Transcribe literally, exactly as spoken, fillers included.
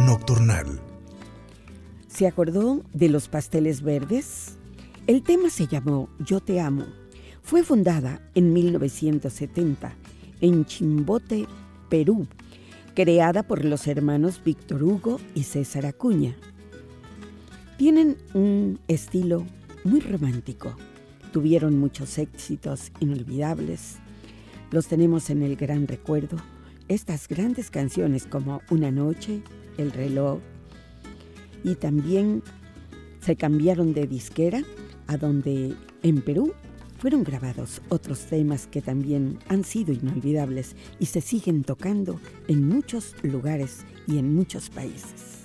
nocturnal. ¿Se acordó de los pasteles verdes? El tema se llamó Yo te amo. Fue fundada en mil novecientos setenta en Chimbote, Perú, creada por los hermanos Víctor Hugo y César Acuña. Tienen un estilo muy romántico. Tuvieron muchos éxitos inolvidables. Los tenemos en el gran recuerdo. Estas grandes canciones como Una noche, El reloj. Y también se cambiaron de disquera, a donde en Perú fueron grabados otros temas que también han sido inolvidables y se siguen tocando en muchos lugares y en muchos países.